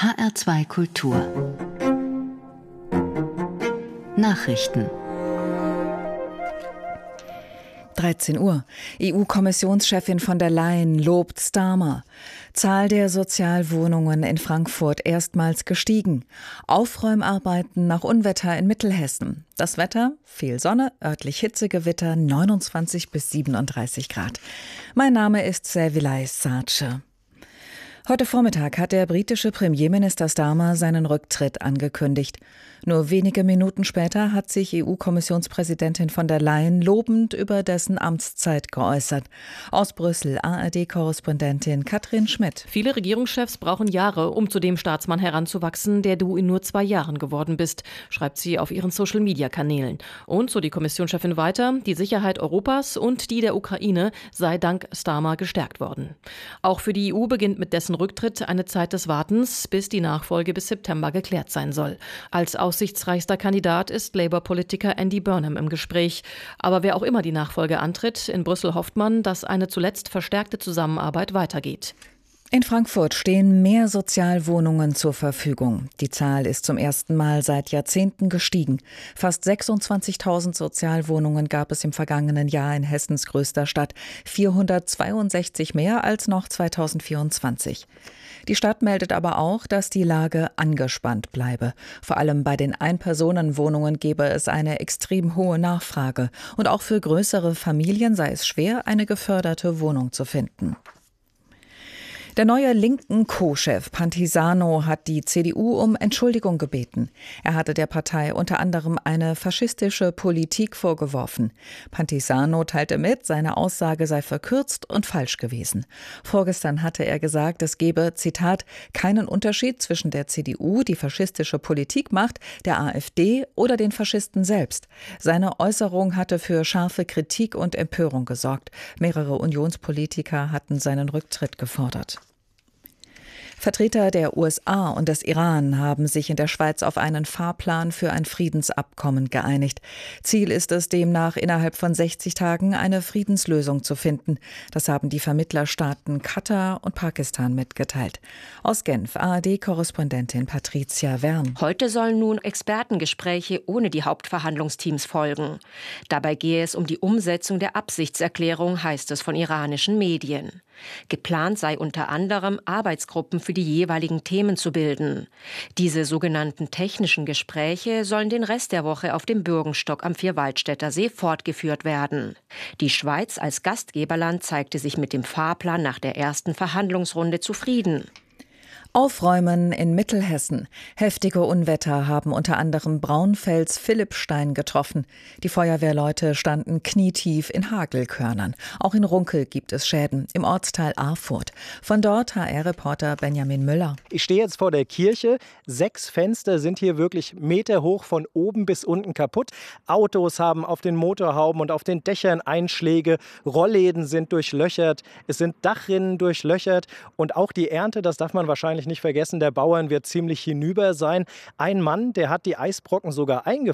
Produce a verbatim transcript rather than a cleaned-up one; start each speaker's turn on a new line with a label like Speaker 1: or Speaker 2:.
Speaker 1: H R zwei Kultur Nachrichten.
Speaker 2: dreizehn Uhr. E U-Kommissionschefin von der Leyen lobt Starmer. Zahl der Sozialwohnungen in Frankfurt erstmals gestiegen. Aufräumarbeiten nach Unwetter in Mittelhessen. Das Wetter? Viel Sonne, örtlich Hitzegewitter, neunundzwanzig bis siebenunddreißig Grad. Mein Name ist Servilay Sace. Heute Vormittag hat der britische Premierminister Starmer seinen Rücktritt angekündigt. Nur wenige Minuten später hat sich E U-Kommissionspräsidentin von der Leyen lobend über dessen Amtszeit geäußert. Aus Brüssel A R D-Korrespondentin Katrin Schmidt.
Speaker 3: Viele Regierungschefs brauchen Jahre, um zu dem Staatsmann heranzuwachsen, der du in nur zwei Jahren geworden bist, schreibt sie auf ihren Social-Media-Kanälen. Und, so die Kommissionschefin weiter, die Sicherheit Europas und die der Ukraine sei dank Starmer gestärkt worden. Auch für die E U beginnt mit dessen Rücktritt eine Zeit des Wartens, bis die Nachfolge bis September geklärt sein soll. Als aussichtsreichster Kandidat ist Labour-Politiker Andy Burnham im Gespräch. Aber wer auch immer die Nachfolge antritt, in Brüssel hofft man, dass eine zuletzt verstärkte Zusammenarbeit weitergeht.
Speaker 2: In Frankfurt stehen mehr Sozialwohnungen zur Verfügung. Die Zahl ist zum ersten Mal seit Jahrzehnten gestiegen. Fast sechsundzwanzigtausend Sozialwohnungen gab es im vergangenen Jahr in Hessens größter Stadt, vierhundertzweiundsechzig mehr als noch zweitausendvierundzwanzig. Die Stadt meldet aber auch, dass die Lage angespannt bleibe. Vor allem bei den Ein-Personen-Wohnungen gebe es eine extrem hohe Nachfrage. Und auch für größere Familien sei es schwer, eine geförderte Wohnung zu finden. Der neue linken Co-Chef Pantisano hat die C D U um Entschuldigung gebeten. Er hatte der Partei unter anderem eine faschistische Politik vorgeworfen. Pantisano teilte mit, seine Aussage sei verkürzt und falsch gewesen. Vorgestern hatte er gesagt, es gebe, Zitat, keinen Unterschied zwischen der C D U, die faschistische Politik macht, der AfD oder den Faschisten selbst. Seine Äußerung hatte für scharfe Kritik und Empörung gesorgt. Mehrere Unionspolitiker hatten seinen Rücktritt gefordert. Vertreter der U S A und des Iran haben sich in der Schweiz auf einen Fahrplan für ein Friedensabkommen geeinigt. Ziel ist es demnach, innerhalb von sechzig Tagen eine Friedenslösung zu finden. Das haben die Vermittlerstaaten Katar und Pakistan mitgeteilt. Aus Genf A R D-Korrespondentin Patricia Wern.
Speaker 4: Heute sollen nun Expertengespräche ohne die Hauptverhandlungsteams folgen. Dabei gehe es um die Umsetzung der Absichtserklärung, heißt es von iranischen Medien. Geplant sei unter anderem, Arbeitsgruppen für die jeweiligen Themen zu bilden. Diese sogenannten technischen Gespräche sollen den Rest der Woche auf dem Bürgenstock am Vierwaldstätter See fortgeführt werden. Die Schweiz als Gastgeberland zeigte sich mit dem Fahrplan nach der ersten Verhandlungsrunde zufrieden.
Speaker 2: Aufräumen in Mittelhessen. Heftige Unwetter haben unter anderem Braunfels-Philippstein getroffen. Die Feuerwehrleute standen knietief in Hagelkörnern. Auch in Runkel gibt es Schäden, im Ortsteil Arfurt. Von dort H R-Reporter Benjamin Müller.
Speaker 5: Ich stehe jetzt vor der Kirche. Sechs Fenster sind hier wirklich meterhoch von oben bis unten kaputt. Autos haben auf den Motorhauben und auf den Dächern Einschläge. Rollläden sind durchlöchert. Es sind Dachrinnen durchlöchert. Und auch die Ernte, das darf man wahrscheinlich nicht vergessen, der Bauern wird ziemlich hinüber sein. Ein Mann, der hat die Eisbrocken sogar eingefangen.